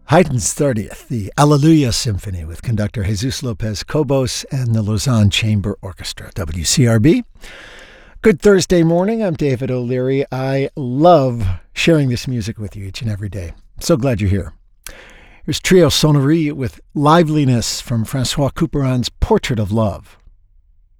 Haydn's 30th, the Alleluia Symphony with conductor Jesus Lopez Cobos and the Lausanne Chamber Orchestra, WCRB. Good Thursday morning. I'm David O'Leary. I love sharing this music with you each and every day. I'm so glad you're here. Here's Trio Sonnerie with Liveliness from Francois Couperin's Portrait of Love.